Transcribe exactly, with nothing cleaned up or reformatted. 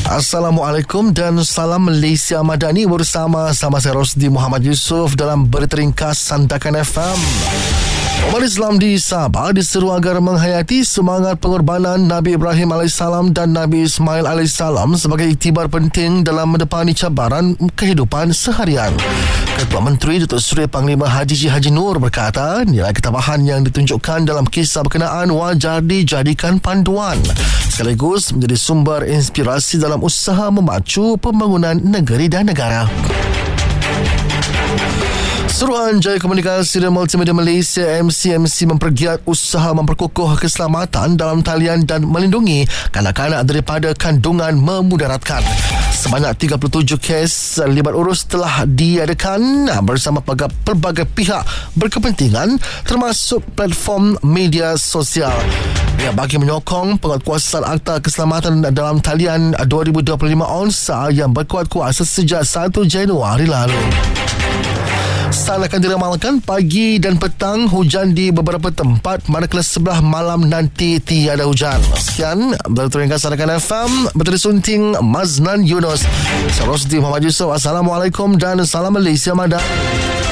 Assalamualaikum dan salam Malaysia Madani, bersama sama saya Rosdi Muhammad Yusof dalam berita ringkas Sandakan F M. Umat Islam di Sabah diseru agar menghayati semangat pengorbanan Nabi Ibrahim alaihissalam dan Nabi Ismail alaihissalam sebagai iktibar penting dalam mendepani cabaran kehidupan seharian. Ketua Menteri Datuk Seri Panglima Haji Haji Nur berkata, nilai ketabahan yang ditunjukkan dalam kisah berkenaan wajar dijadikan panduan sekaligus menjadi sumber inspirasi dalam usaha memacu pembangunan negeri dan negara. Suruhanjaya Komunikasi dan Multimedia Malaysia M C M C mempergiat usaha memperkukuh keselamatan dalam talian dan melindungi kanak-kanak daripada kandungan memudaratkan. Sebanyak tiga puluh tujuh kes libat urus telah diadakan bersama pelbagai pihak berkepentingan termasuk platform media sosial yang bagi menyokong penguatkuasaan Akta Keselamatan dalam Talian dua ribu dua puluh lima ONSA yang berkuat kuasa sejak satu Januari lalu. Sal akan diramalkan pagi dan petang hujan di beberapa tempat, manakala sebelah malam nanti tiada hujan. Sekian berita ringkas Sandakan F M, berita sunting Maznan Yunus. Saya Rosdi Muhammad Yusof. Assalamualaikum dan salam Malaysia Madani.